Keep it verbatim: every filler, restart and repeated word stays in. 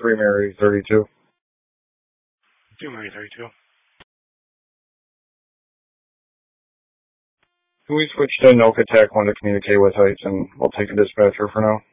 three Mary thirty-two. two Mary thirty-two. Can we switch to Noka Tech one to communicate with Heights, and we'll take a dispatcher for now?